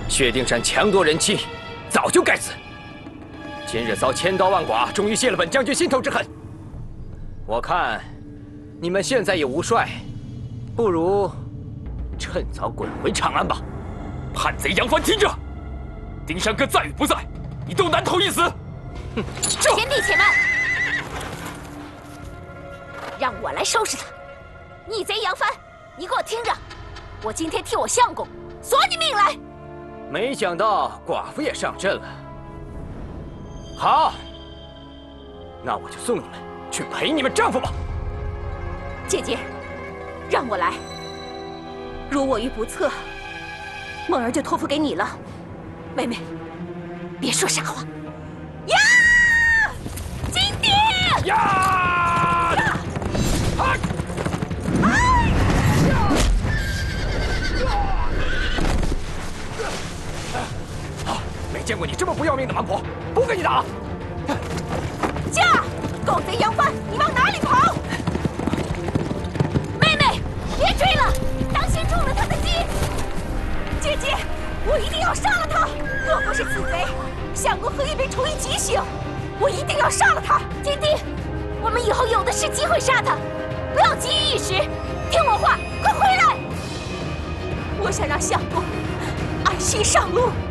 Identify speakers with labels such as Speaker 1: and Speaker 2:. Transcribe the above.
Speaker 1: 薛丁山强夺人妻，早就该死。今日遭千刀万剐，终于泄了本将军心头之恨。我看你们现在也无帅，不如趁早滚回长安吧。
Speaker 2: 叛贼杨帆，听着！丁山哥在与不在，你都难逃一死。
Speaker 3: 哼！贤弟且慢，让我来收拾他。逆贼杨帆，你给我听着，我今天替我相公索你命来。
Speaker 1: 没想到寡妇也上阵了。好，那我就送你们去陪你们丈夫吧。
Speaker 3: 姐姐，让我来。如我于不测，梦儿就托付给你了。妹妹，别说傻话。呀！金帝！
Speaker 1: 呀！
Speaker 3: 哎！
Speaker 1: 没见过你这么不要命的蛮婆，不跟你打了。
Speaker 3: 驾！狗贼杨帆，你往哪里跑？妹妹，别追了，当心中了他的计。姐姐，我一定要杀了他。若不是此贼，相公何以被处以极刑？我一定要杀了他。金帝，我们以后有的是机会杀他，不要急于一时。听我话，快回来！我想让相公安心上路。